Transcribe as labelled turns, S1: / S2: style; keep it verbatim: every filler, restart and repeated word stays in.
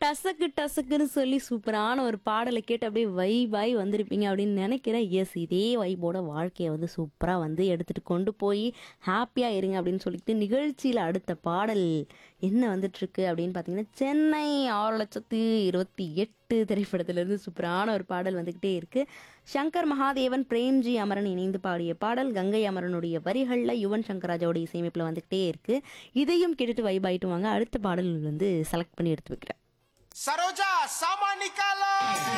S1: டசக்கு டசக்குன்னு சொல்லி சூப்பரான ஒரு பாடலை கேட்டு அப்படியே வைபாய் வந்திருப்பீங்க அப்படின்னு நினைக்கிறேன். எஸ், இதே வைபோட வாழ்க்கையை வந்து சூப்பராக வந்து எடுத்துட்டு கொண்டு போய் ஹாப்பியாக இருங்க அப்படின்னு சொல்லிட்டு நிகழ்ச்சியில் அடுத்த பாடல் என்ன வந்துட்டு இருக்கு அப்படின்னு பார்த்தீங்கன்னா, சென்னை ஆறு லட்சத்து இருபத்தி எட்டு திரைப்படத்திலிருந்து சூப்பரான ஒரு பாடல் வந்துக்கிட்டே இருக்கு. சங்கர் மகாதேவன் பிரேம்ஜி அமரன் இணைந்து பாடிய பாடல் கங்கை அமரனுடைய வரிகளில் யுவன் சங்கர் ராஜாவோட இசையமைப்பில் வந்துக்கிட்டே இருக்கு. இதையும் கேட்டுட்டு வைபாயிட்டு வாங்க. அடுத்த பாடல் வந்து செலக்ட் பண்ணி எடுத்து வைக்கிறேன்.
S2: सरोजा सामान निकालो